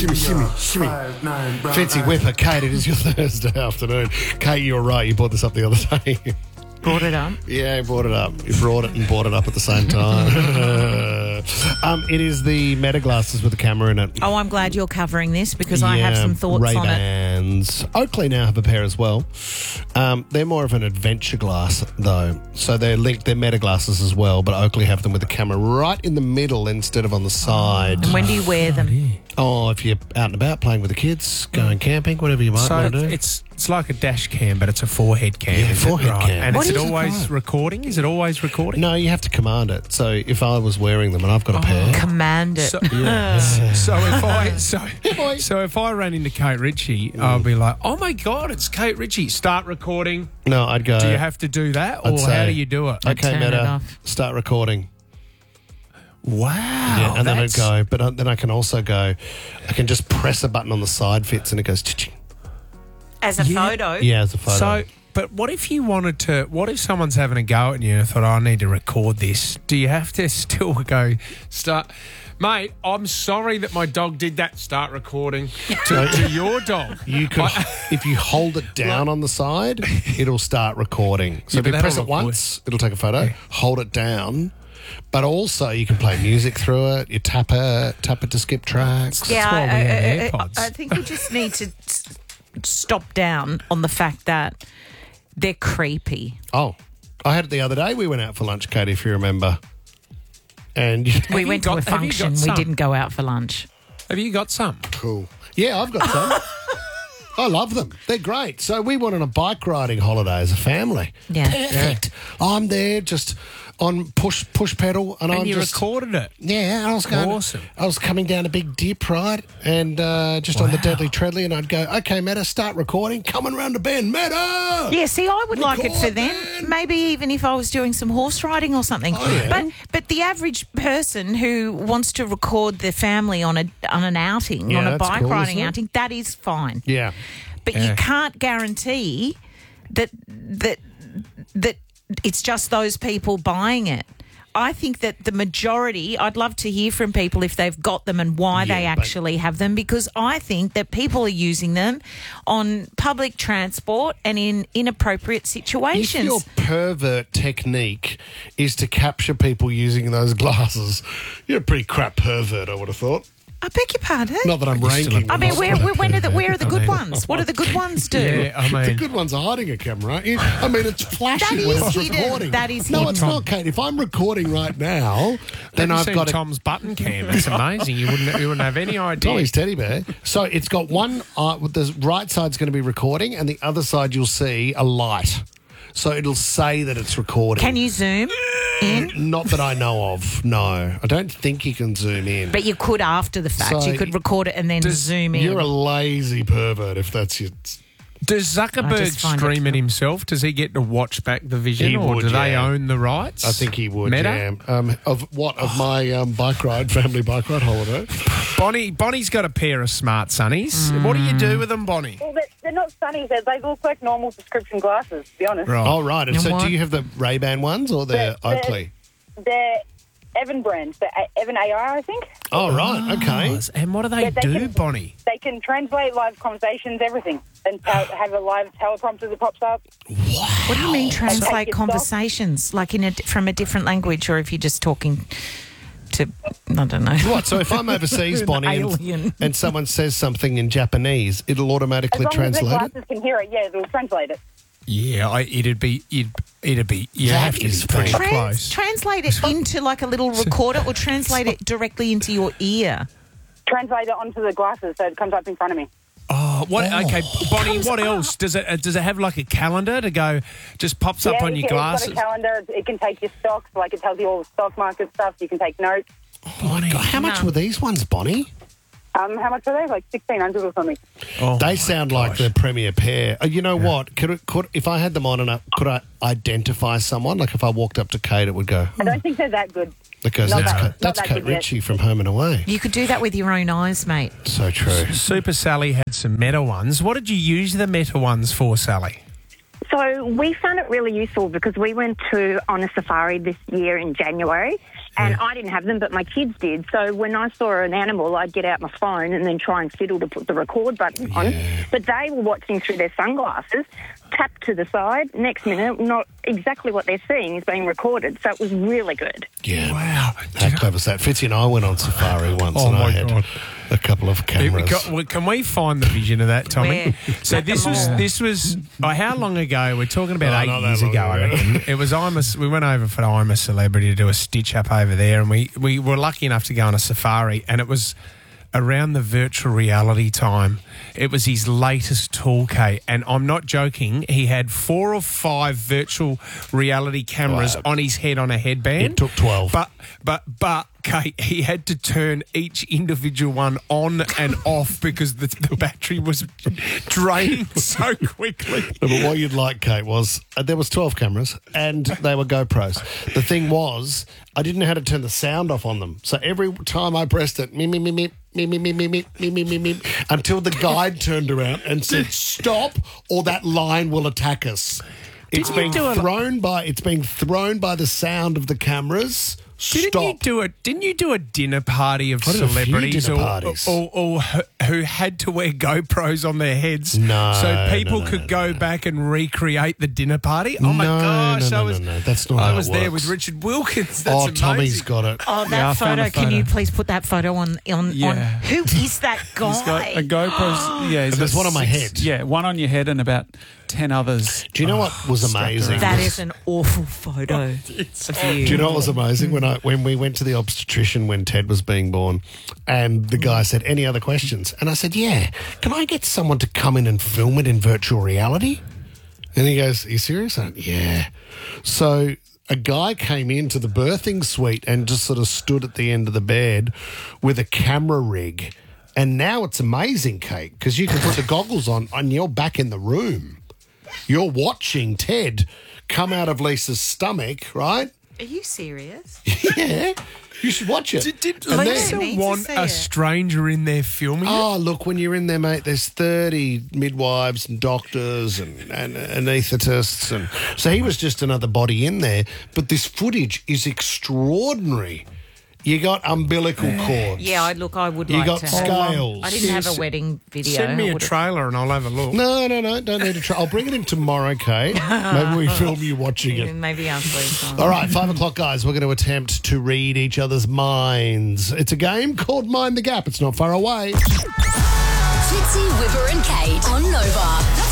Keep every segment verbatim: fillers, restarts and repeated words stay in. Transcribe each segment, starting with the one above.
shimmy, shimmy, shimmy. Fancy whipper, Kate, it is your Thursday afternoon. Kate, you're right. You brought this up the other day. Brought it up. Yeah, he brought it up. You brought it and brought it up at the same time. um, it is the Meta glasses with the camera in it. Oh, I'm glad you're covering this because I have some thoughts on it. Ray-Bans. Oakley now have a pair as well. Um, they're more of an adventure glass, though. So they're linked, they're Meta glasses as well, but Oakley have them with the camera right in the middle instead of on the side. And when do you wear them? Oh, if you're out and about playing with the kids, going camping, whatever you might So want to do. it's it's like a dash cam, but it's a forehead cam. Yeah, is it? forehead Right. cam. And What is it is it always called? recording? Is it always recording? No, you have to command it. So if I was wearing them and I've got a pair. Command it. So, so if I so, boy. so if I ran into Kate Ritchie, I'll be like, "Oh my God, it's Kate Ritchie! Start recording." No, I'd go. Do you have to do that, I'd or say, how do you do it? Okay, turn it Meta, off. start recording. Wow, Yeah, and then I'd that's- go, but uh, then I can also go, I can just press a button on the side fits and it goes, cha-ching. As a Yeah. photo. Yeah, as a photo. So, but what if you wanted to? What if someone's having a go at you and thought, oh, "I need to record this"? Do you have to still go start? Mate, I'm sorry that my dog did that. Start recording to, to your dog. you could, if you hold it down on the side, it'll start recording. So Yeah, if you but press it that'll record. once, it'll take a photo. Hold it down, but also you can play music through it. You tap it, tap it to skip tracks. Yeah, why I, we I- have I- I- AirPods. I think we just need to s- stop down on the fact that they're creepy. Oh, I had it the other day. We went out for lunch, Katie, if you remember. And We you went got- to a have you got function. We some? didn't go out for lunch. Have you got some? cool. Yeah, I've got some. I love them. They're great. So we went on a bike riding holiday as a family. Yeah. Perfect. I'm there just on push push pedal and, And I'm you just recorded it. yeah. I was going. Awesome. I was coming down a big dip, right, and uh, just on the Deadly Treadly, and I'd go, okay, Meta, start recording. Coming round the bend, Meta. Yeah, see, I would like it for Record, them. man. Maybe even if I was doing some horse riding or something. Oh, yeah. But but the average person who wants to record their family on a on an outing, Yeah, on a that's bike cool, riding isn't it? outing, that is fine. Yeah. But Yeah. you can't guarantee that that that it's just those people buying it. I think that the majority, I'd love to hear from people if they've got them and why they Yeah, but- actually have them, because I think that people are using them on public transport and in inappropriate If situations. your pervert technique is to capture people using those glasses, you're a pretty crap pervert, I would have thought. I beg your pardon? Not that I'm You're still ranking. a- I mean, them. where, where, when are the, where are the I good mean- ones? What do the good ones do? Yeah, I the mean, good ones are hiding a camera. I mean, it's flashing That when is it's hidden. recording. That is no, hidden. it's not, Kate. If I'm recording right now, then have you I've seen got a Tom's button cam. That's amazing. You wouldn't you wouldn't have any idea. Tommy's teddy bear. So it's got one. Uh, the right side's going to be recording, and the other side you'll see a light. So it'll say that it's recording. Can you zoom in? Not that I know of. No, I don't think you can zoom in. But you could after the fact. So you could record it and then does- zoom in. You're a lazy pervert if that's your. Does I Zuckerberg just find it stream it cool. himself? Does he get to watch back the vision, He or would, do they yeah. own the rights? I think he would. Meta? Yeah. Um, of what of my um, bike ride, family bike ride holiday. Bonnie, Bonnie's got a pair of smart sunnies. What do you do with them, Bonnie? Well, they're, they're not sunnies. They're, they look like normal prescription glasses, to be honest. Right. Oh right. And And so, what? do you have the Ray-Ban ones or the They're- they're- Oakley? They're Evan brands. They're A- Evan A I, I think. Oh right. Okay. And what do they Yeah, they do, can- Bonnie? They can translate live conversations, everything, and tel- have a live teleprompter that pops up. What do you mean translate yourself. conversations? Like in a, from a different language, or if you're just talking to, I don't know. What? So if I'm overseas, An Bonnie, alien. and, and someone says something in Japanese, it'll As automatically long as the translate it. glasses can hear it, yeah, it'll translate it. Yeah, I, it'd be it'd, it'd be you That have to is be pretty pretty- Trans- close. translate it into like a little recorder, or translate it directly into your ear. Translate it onto the glasses so it comes up in front of me. Oh, what? Okay, Bonnie. What up. else does it? Uh, does it have like a calendar to go? Just pops up yeah, on it- your it's glasses. got a calendar. It can take your stocks, like it tells you all the stock market stuff. You can take notes. Bonnie. God, how much No. were these ones, Bonnie? Um, how much are they? Like sixteen hundred or something. Oh, They my sound like gosh. the premier pair. Uh, you know what? Could, it, could if I had them on and I, could I identify someone? Like if I walked up to Kate, it would go. I don't think they're that good. Because Not that's that- Kate, not that's that Kate good yet. Ritchie from Home and Away. You could do that with your own eyes, mate. So true. Super Sally had some Meta ones. What did you use the Meta ones for, Sally? So we found it really useful because we went to on a safari this year in January, And I didn't have them, but my kids did. So when I saw an animal, I'd get out my phone and then try and fiddle to put the record button on. But they were watching through their sunglasses, tapped to the side. Next minute, not exactly what they're seeing is being recorded. So it was really good. Yeah. Wow. How clever is that? Fitzy and I went on safari once Oh, and my I had God. a couple of cameras. Can, can we find the vision of that, Tommy? Where? So At the this was mall. this was oh, how long ago? We're talking about Oh, eight not that years long ago, I ago. reckon. It was I'm a, we went over for I'm a Celebrity to do a stitch up over there, and we, we were lucky enough to go on a safari, and it was around the virtual reality time. It was his latest tool, Kate, and I'm not joking. He had four or five virtual reality cameras Wow. on his head on a headband. It took twelve. But but but Kate, he had to turn each individual one on and off because the, the battery was draining so quickly. No, but what you'd like, Kate, was uh, there was twelve cameras and they were GoPros. The thing was, I didn't know how to turn the sound off on them. So every time I pressed it, me, me, me, me, me, me, me, me, me, me, me, me, me, until the guide turned around and said, stop or that line will attack us. It's Didn't you being do a- thrown by it's being thrown by the sound of the cameras. Didn't Stop. you do a Didn't you do a dinner party of I did a few celebrities dinner or, parties. or, or, or who had to wear GoPros on their heads, No, so people no, no, could no, go no. back and recreate the dinner party? Oh my No, gosh! no, I no, was no, no. That's not I how it was there works. with Richard Wilkins. That's Oh, amazing. Tommy's got it. Oh, that Yeah, I found photo. a Can you photo. please put that photo on on, Yeah. on who is that guy? He's got a GoPro. Yeah, he's There's got one on my six- head. Yeah, one on your head and about ten others. Do you know what was strapped amazing? around. That is an awful photo of you. Do you know what was amazing when I when we went to the obstetrician when Ted was being born, and the guy said, "Any other questions?" And I said, "Yeah, can I get someone to come in and film it in virtual reality?" And he goes, "Are you serious?" I went, "Yeah." So a guy came into the birthing suite and just sort of stood at the end of the bed with a camera rig, and now it's amazing, Kate, because you can put the goggles on and you're back in the room. You're watching Ted come out of Lisa's stomach, right? Are you serious? Yeah, you should watch it. Did, did And then- Lisa need to want see a it. stranger in there filming it? Oh, look, when you're in there, mate, there's thirty midwives and doctors and, and anaesthetists. And so he was just another body in there. But this footage is extraordinary. You got umbilical cords. Yeah, I look. I would You like got to. scales. I didn't have a wedding video. Send me I a would've- trailer and I'll have a look. No, no, no, don't need to try. I'll bring it in tomorrow, Kate. Maybe we film you watching it. Maybe ask Lisa. All right, five o'clock, guys. We're going to attempt to read each other's minds. It's a game called Mind the Gap. It's not far away. Fitzy, Whipper and Kate on Nova.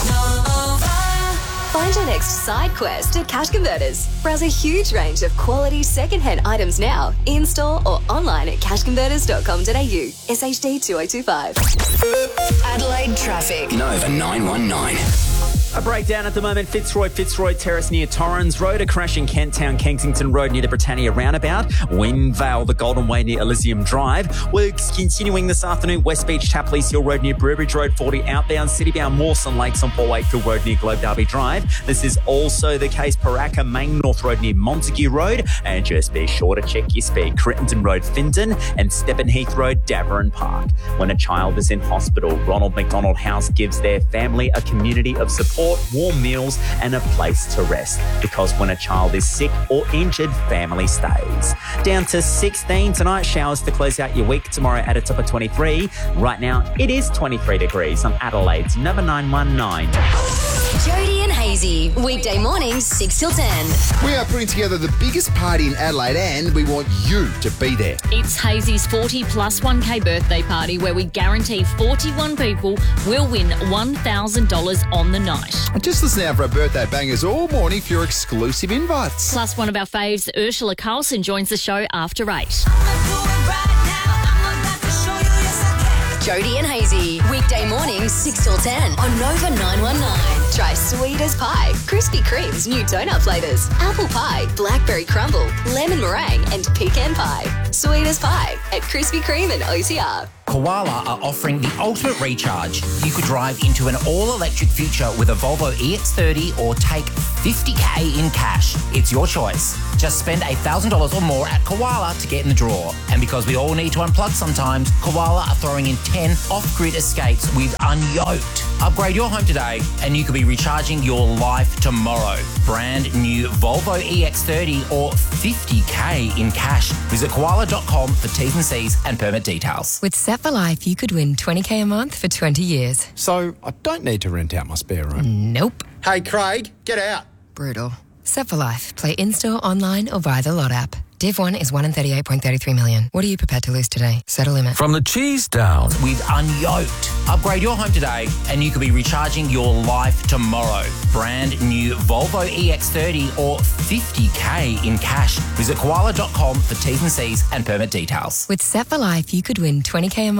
Find your next side quest at Cash Converters. Browse a huge range of quality second-hand items now, in-store or online at cash converters dot com dot a u. S H D two oh two five. Adelaide traffic. Nova nine one nine. A breakdown at the moment, Fitzroy, Fitzroy Terrace near Torrens Road, a crash in Kent Town, Kensington Road near the Britannia Roundabout, Windvale, the Golden Way near Elysium Drive. Works continuing this afternoon, West Beach, Tapley's Hill Road near Burbridge Road, forty outbound, Citybound, Mawson Lakes on Port Wakefield Road near Globe Derby Drive. This is also the case, Paraka, Main North Road near Montague Road, and just be sure to check your speed, Crittenden Road, Finton, and Steppen Heath Road, Davarin Park. When a child is in hospital, Ronald McDonald House gives their family a community of support, warm meals and a place to rest, because when a child is sick or injured, family stays. Down to sixteen tonight, showers to close out your week. Tomorrow at a top of twenty-three. Right now it is twenty-three degrees on Adelaide's Nova nine one nine. Jody and Hazy, weekday mornings six till ten. We are putting together the biggest party in Adelaide and we want you to be there. It's Hazy's forty plus one K birthday party where we guarantee forty-one people will win one thousand dollars on the night. And just listen out for our birthday bangers all morning for your exclusive invites. Plus, one of our faves, Ursula Carlson, joins the show after eight. Jody and Hazy, weekday mornings six till ten on Nova nine one nine. Try sweet as pie, Krispy Kreme's new donut flavours, apple pie, blackberry crumble, lemon meringue and pecan pie. Sweet as pie at Krispy Kreme and O C R. Koala are offering the ultimate recharge. You could drive into an all-electric future with a Volvo E X thirty or take fifty K in cash. It's your choice. Just spend one thousand dollars or more at Koala to get in the draw. And because we all need to unplug sometimes, Koala are throwing in ten off-grid escapes with Unyoked. Upgrade your home today and you could be recharging your life tomorrow. Brand new Volvo E X thirty or fifty K in cash. Visit koala dot com for T's and C's and permit details. With Set for Life, you could win twenty K a month for twenty years. So I don't need to rent out my spare room. Nope. Hey, Craig, get out. Brutal. Set for Life. Play in-store, online or via the Lot app. Div one is one in thirty-eight point three three million. What are you prepared to lose today? Set a limit. From the cheese down with Unyoked. Upgrade your home today and you could be recharging your life tomorrow. Brand new Volvo E X thirty or fifty K in cash. Visit koala dot com for T's and C's and permit details. With Set for Life, you could win twenty K a month.